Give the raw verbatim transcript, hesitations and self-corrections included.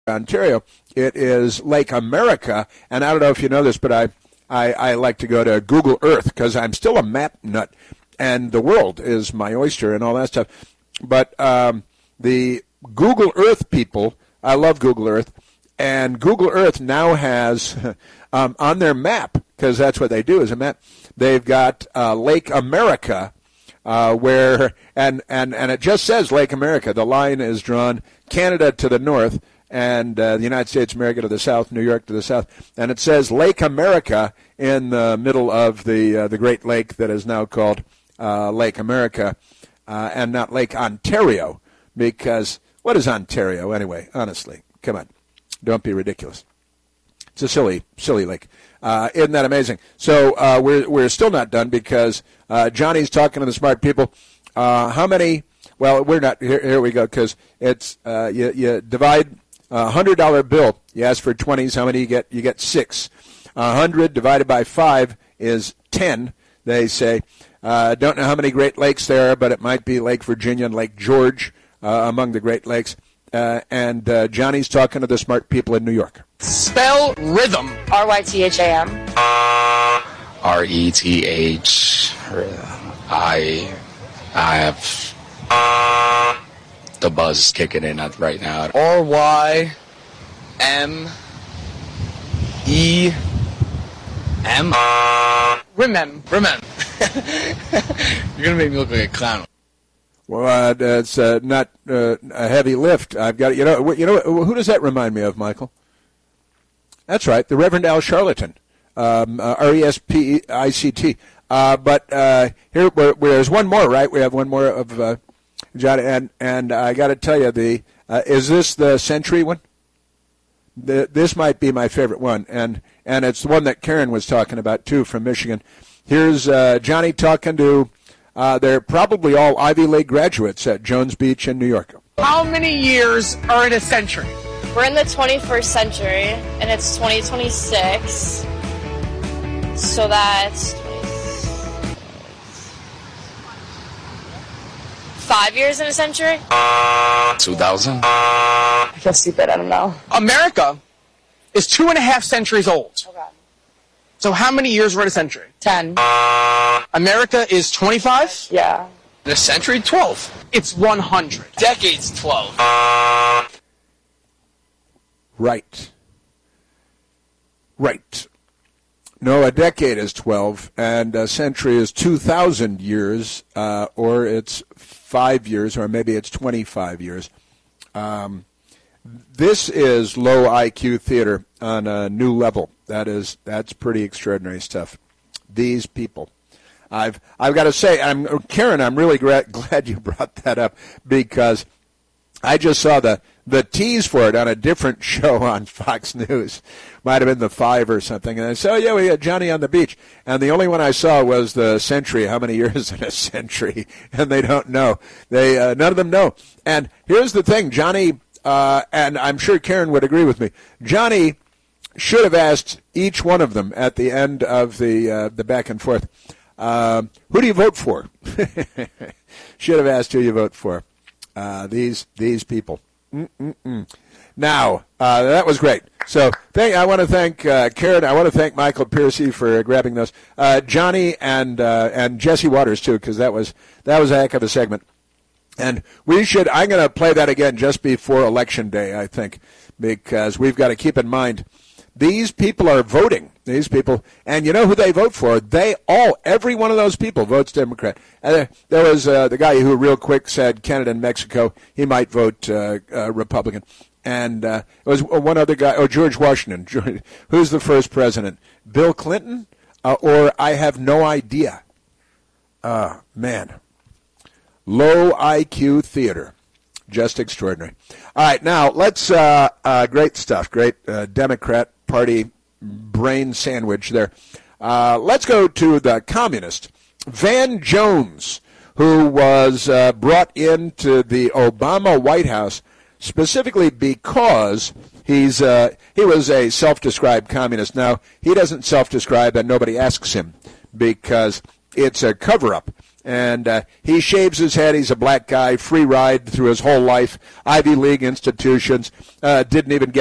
Ontario. It is Lake America, and I don't know if you know this, but I, I, I like to go to Google Earth because I'm still a map nut, and the world is my oyster and all that stuff. But um, the Google Earth people, I love Google Earth, and Google Earth now has um, on their map, because that's what they do is a map, they've got uh, Lake America, uh, where, and, and, and it just says Lake America. The line is drawn Canada to the north, and uh, the United States of America to the south, New York to the south, and it says Lake America in the middle of the uh, the Great Lake that is now called uh, Lake America, uh, and not Lake Ontario, because what is Ontario anyway? Honestly, come on, don't be ridiculous. It's a silly, silly lake. Uh, isn't that amazing? So uh, we're we're still not done because uh, Johnny's talking to the smart people. Uh, how many? Well, we're not. Here, here we go, because it's uh, you, you divide. A one hundred dollar bill, you ask for twenties, how many you get? You get six. one hundred divided by five is ten, they say. I uh, don't know how many Great Lakes there are, but it might be Lake Virginia and Lake George uh, among the Great Lakes. Uh, and uh, Johnny's talking to the smart people in New York. Spell rhythm. R Y T H A M. R E T H. I. I have... The buzz is kicking in right now. R Y M E M. Remem. Remem. You're going to make me look like a clown. Well, uh, it's uh, not uh, a heavy lift. I've got, you know, you know, who does that remind me of, Michael? That's right, the Reverend Al Sharpton, um, uh, R E S P I C T. Uh, but uh, here, where, where there's one more, right? We have one more of... Uh, John, and and I got to tell you, the uh, is this the Century one? The, this might be my favorite one, and and it's the one that Karen was talking about too from Michigan. Here's uh, Johnny talking to. Uh, they're probably all Ivy League graduates at Jones Beach in New York. How many years are in a century? We're in the twenty-first century, and it's twenty twenty-six. So that's five years in a century? two thousand. I feel stupid, I don't know. America is two and a half centuries old. Okay. So how many years were in a century? Ten. America is twenty-five? Yeah. In a century? twelve. It's one hundred. Decades, twelve. Right. Right. No, a decade is twelve, and a century is two thousand years, uh, or it's five years, or maybe it's twenty-five years. Um, this is low I Q theater on a new level. That is, that's pretty extraordinary stuff. These people. I've I've got to say, I'm Karen, I'm really gra- glad you brought that up, because I just saw the, the tease for it on a different show on Fox News. Might have been the Five or something. And I said, oh, yeah, we got Johnny on the beach. And the only one I saw was the century. How many years in a century? And they don't know. They uh, none of them know. And here's the thing, Johnny, uh, and I'm sure Karen would agree with me, Johnny should have asked each one of them at the end of the uh, the back and forth, uh, who do you vote for? Should have asked who you vote for. Uh, these these people. Mm-mm-mm. Now, uh, that was great. So thank, I want to thank uh, Karen. I want to thank Michael Piercy for grabbing those. Uh, Johnny and uh, and Jesse Waters, too, because that was, that was a heck of a segment. And we should, I'm going to play that again just before Election Day, I think, because we've got to keep in mind, these people are voting. These people, and you know who they vote for? They all, every one of those people votes Democrat. Uh, there was uh, the guy who real quick said Canada and Mexico, he might vote uh, uh, Republican. And uh, it was one other guy, oh, George Washington. George, who's the first president? Bill Clinton? Uh, or I have no idea. Uh, man. Low I Q theater. Just extraordinary. All right, now let's, uh, uh, great stuff, great uh, Democrat Party brain sandwich there. Uh, let's go to the communist, Van Jones, who was uh, brought into the Obama White House specifically because he's uh, he was a self-described communist. Now, he doesn't self-describe, and nobody asks him, because it's a cover-up. And uh, he shaves his head. He's a black guy, free ride through his whole life, Ivy League institutions, uh, didn't even get